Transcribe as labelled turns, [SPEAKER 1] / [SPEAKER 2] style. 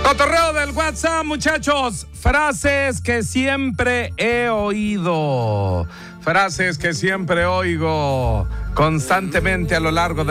[SPEAKER 1] Cotorreo del WhatsApp, muchachos. Frases que siempre he oído. Frases que siempre oigo constantemente a lo largo de